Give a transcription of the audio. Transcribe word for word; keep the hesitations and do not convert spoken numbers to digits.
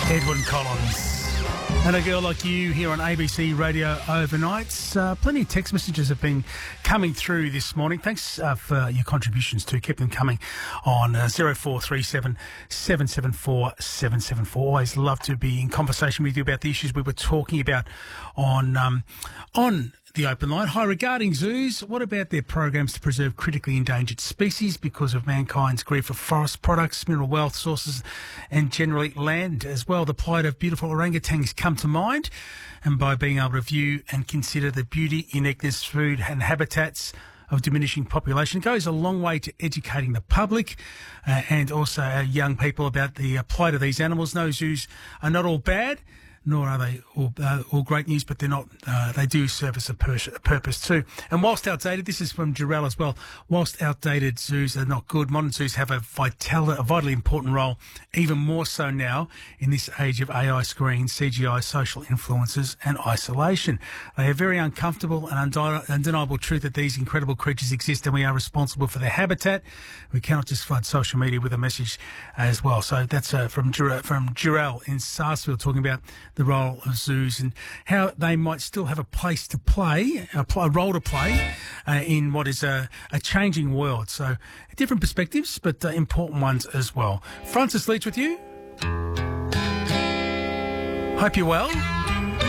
Edwyn Collins. And a girl like you here on A B C Radio Overnights. Uh, plenty of text messages have been coming through this morning. Thanks uh, for your contributions too. Keep them coming on uh, zero four three seven, seven seven four, seven seven four. Always love to be in conversation with you about the issues we were talking about on um, on the open line. Hi, regarding zoos, what about their programs to preserve critically endangered species because of mankind's greed for forest products, mineral wealth sources, and generally land as well? The plight of beautiful orangutans come to mind, and by being able to view and consider the beauty, uniqueness, food and habitats of diminishing population goes a long way to educating the public uh, and also our young people about the uh, plight of these animals. No, zoos are not all bad, nor are they all, uh, all great news, but they're not. Uh, they do service a, pur- a purpose too. And whilst outdated, this is from Jarrell as well. Whilst outdated zoos are not good, modern zoos have a vital, a vitally important role, even more so now in this age of A I screens, C G I, social influences, and isolation. They are very uncomfortable and undi- undeniable truth that these incredible creatures exist, and we are responsible for their habitat. We cannot just flood social media with a message as well. So that's uh, from Jar- from Jarrell in Sarsfield, talking about the role of zoos and how they might still have a place to play, a, pl- a role to play uh, in what is a, a changing world. So different perspectives, but uh, important ones as well. Francis Leach with you. Hope you're well.